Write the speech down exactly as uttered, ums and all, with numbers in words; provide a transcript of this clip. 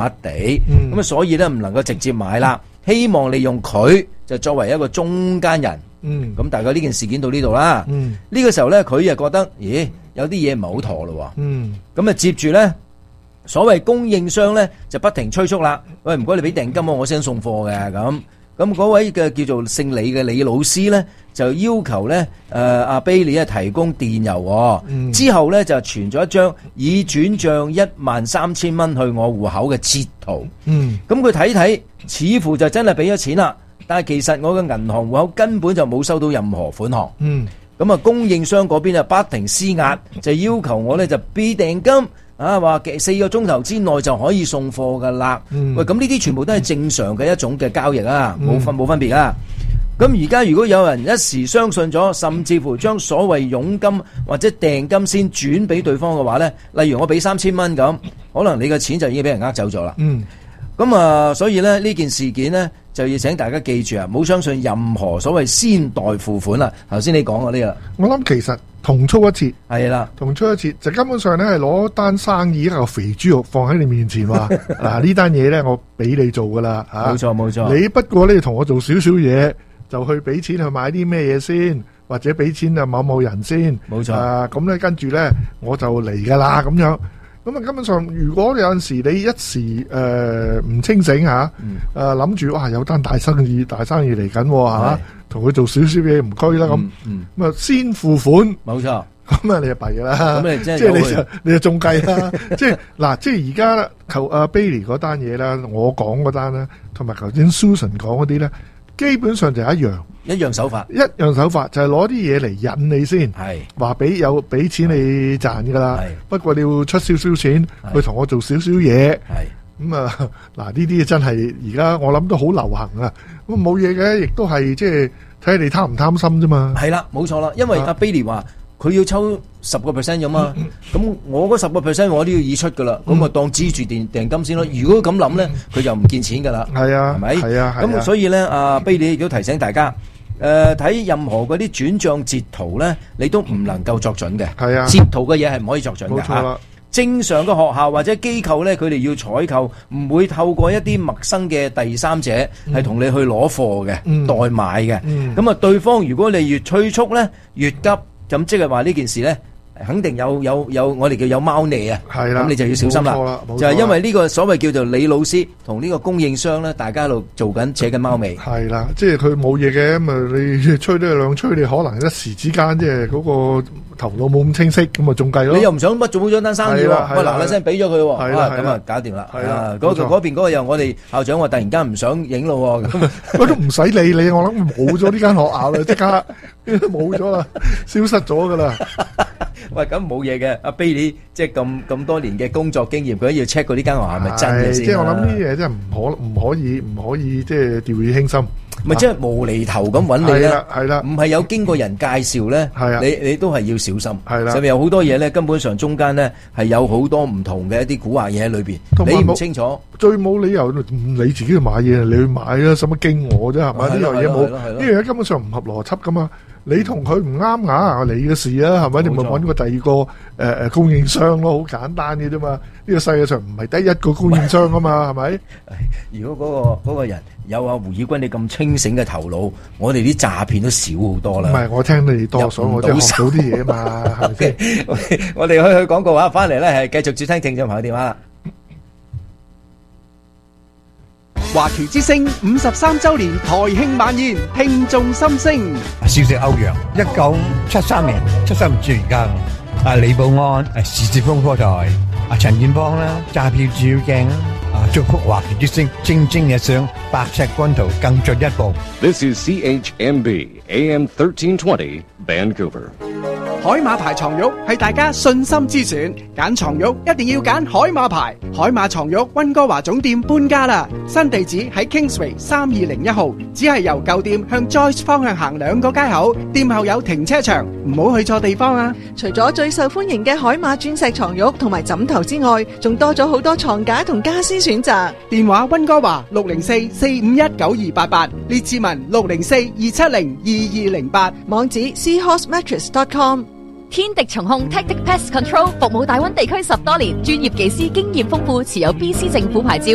笪地，咁、嗯、啊所以咧唔能夠直接買啦，希望利用佢就作為一個中間人。嗯，咁大概呢件事件到呢度啦。嗯，呢、呢個時候咧佢又覺得，咦，有啲嘢唔係好妥咯。嗯，咁啊接住咧，所謂供應商咧就不停催促啦。喂，唔該你俾訂金我，我先送貨嘅咁。咁嗰位嘅叫做姓李嘅李老師咧，就要求咧，誒阿 Bailey 咧提供電郵，嗯、之後咧就傳咗一張已轉賬一萬三千蚊去我戶口嘅截圖。嗯，咁佢睇睇，似乎就真係俾咗錢啦，但係其實我嘅銀行戶口根本就冇收到任何款項。嗯，咁啊供應商嗰邊啊不停施壓，就要求我咧就俾訂金。啊，話四個鐘頭之內就可以送貨噶啦。嗯、喂，咁呢啲全部都係正常嘅一種嘅交易啊，冇分冇分別啊。咁而家如果有人一時相信咗，甚至乎將所謂佣金或者訂金先轉俾對方嘅話呢，例如我俾三千蚊咁，可能你嘅錢就已經俾人呃走咗啦。嗯，咁啊，所以呢呢件事件呢，就要請大家記住啊，唔好相信任何所謂先代付款啦。頭先你講嗰啲啦， 我諗其實。同粗一次係啦， 同粗一次就根本上咧係攞單生意一個肥豬肉放喺你面前話，嗱呢單嘢咧我俾你做噶啦吓， 冇錯冇錯。 你不過咧同我做少少嘢，就去俾錢去買啲咩嘢先，或者俾錢啊某某人先， 冇錯。 啊咁咧跟住咧我就嚟噶啦咁樣。咁啊根本上如果有陣時你一時誒唔、呃、清醒吓，誒諗住哇有單大生意大生意嚟緊吓。同佢做少少嘢唔拘啦咁，咁啊、嗯嗯、先付款， 冇錯， 咁啊你就弊噶啦， 咁你即係即係你就你就中計啦，即係嗱，即係而家求阿 Bailey 嗰單嘢啦，我講嗰單啦，同埋頭先 Susan 講嗰啲咧，基本上就係一樣， 一樣手法， 一樣手法就係攞啲嘢嚟引你先，係話俾有俾錢你賺噶啦，不過你要出少少錢去同我做少少嘢，係。咁啊，嗱呢啲真係而家我諗都好流行啊！咁冇嘢嘅，亦都係即係睇下你貪唔貪心啫嘛。 係啦，冇錯啦，因為阿 Bailey 話佢要抽十個 percent 咁嘛，咁、嗯、我嗰十個 percent 我都要已出噶啦，咁啊、嗯、當支住訂訂金先咯。如果咁諗咧，佢就唔見錢噶啦。係啊，係咪？係啊，咁所以咧，阿 Bailey 亦都提醒大家，誒、呃、睇任何嗰啲轉賬截圖咧，你都唔能夠作準嘅。係啊，截圖嘅嘢係唔可以作準嘅。冇錯啦。正常嘅學校或者機構咧，佢哋要採購，唔會透過一啲陌生嘅第三者係同、嗯、你去攞貨嘅、嗯、代買嘅。咁啊、嗯，對方如果你越催促咧，越急，咁即係話呢件事咧，肯定有有有我哋叫有貓膩啊。係啦，咁你就要小心啦。冇錯啦，就係因為呢個所謂叫做李老師同呢個供應商咧，大家喺度做緊扯緊貓尾。係啦，即係佢冇嘢嘅，咁啊你吹都係兩吹，你可能一時之間即係嗰個。頭腦冇咁清晰，咁啊仲計咯。你又唔想乜做好咗單生意喎？喂，嗱嗱聲俾咗佢喎，咁啊搞掂啦。係啊，嗰嗰邊嗰個又我哋校長話突然間唔想影咯，咁我都唔使理你，我諗冇咗呢間學校啦，即刻冇咗啦，消失咗噶啦。喂，咁冇嘢嘅，阿 Bailey 即係咁咁多年嘅工作經驗，佢都要 check 過呢間學校係咪真嘅先。即係我諗呢啲嘢真係唔可唔可以唔可以即係掉以輕心。咪即係無厘頭咁揾你咧，係啦，唔係有經過人介紹咧，係啊，你你都係要小心，係啦，上面有好多嘢咧，根本上中間咧係有好多唔同嘅一啲蠱惑嘢喺裏邊，你唔清楚，最冇理由你自己去買嘢，你去買啊，使乜驚我啫，係咪？呢樣嘢冇，呢樣嘢根本上唔合邏輯噶嘛。你同佢唔啱牙，你嘅事啊，係咪？你咪揾個第二個誒誒供應商咯，好簡單嘅啫嘛。呢個世界上唔係得一個供應商啊嘛，係咪？如果嗰個嗰個人有阿胡以軍你咁清醒嘅頭腦，我哋啲詐騙都少好多啦。唔係，我聽你多，所以我真係學到啲嘢啊嘛，係咪先？我哋去去廣告啊，翻嚟咧係繼續接聽聽眾朋友電話啦。 華僑之聲五十三周年台慶晚宴，聽眾心聲。 少食歐陽，一九七三年出生唔住而家。啊李寶安，誒時捷風波台，啊陳建邦啦，詐騙照鏡啦。啊祝福華僑之聲蒸蒸日上，百尺竿頭更進一步。 This is C H M B A M thirteen twenty Vancouver。 海馬牌床褥係大家信心之選，揀床褥一定要揀海馬牌。海馬床褥溫哥華總店搬家啦，新地址喺 Kingsway 三二零一號，只係由舊店向 Joyce 方向行兩個街口，店後有停車場，唔好去錯地方啊！ 除咗最受歡迎嘅海馬鑽石床褥同埋枕頭之外，仲多咗好多床架同家私選擇。 電話溫哥華六零四四五一九二八八，列志文六零四二七零二二零八， 網址 seahorse mattress dot com。 天敵蟲控 Tactic Pest Control 服務大溫地區十多年，專業技師經驗豐富，持有 B C 政府牌照。